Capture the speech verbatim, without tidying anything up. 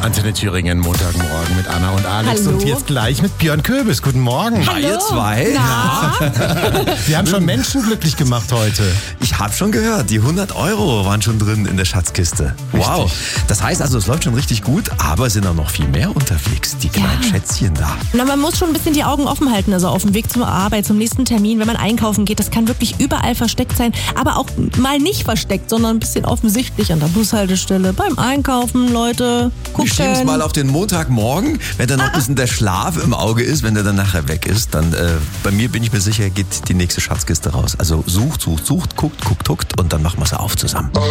Antenne Thüringen, Montagmorgen mit Anna und Alex. Hallo. Und jetzt gleich mit Björn Köbis. Guten Morgen. Hallo. Ihr zwei? Na? Wir haben schon Menschen glücklich gemacht heute. Ich habe schon gehört, die hundert Euro waren schon drin in der Schatzkiste. Wow. Richtig. Das heißt also, es läuft schon richtig gut, aber es sind auch noch viel mehr unterwegs. Die kleinen Ja. Schätzchen da. Na, man muss schon ein bisschen die Augen offen halten, also auf dem Weg zur Arbeit, zum nächsten Termin, wenn man einkaufen geht. Das kann wirklich überall versteckt sein, aber auch mal nicht versteckt, sondern ein bisschen offensichtlich an der Bushaltestelle, beim Einkaufen, Leute, Wir schieben es gucken. mal auf den Montagmorgen, wenn dann noch ein bisschen der Schlaf im Auge ist, wenn der dann nachher weg ist, dann äh, bei mir bin ich mir sicher, geht die nächste Schatzkiste raus. Also sucht, sucht, sucht, guckt, guckt, guckt und dann machen wir sie auf zusammen.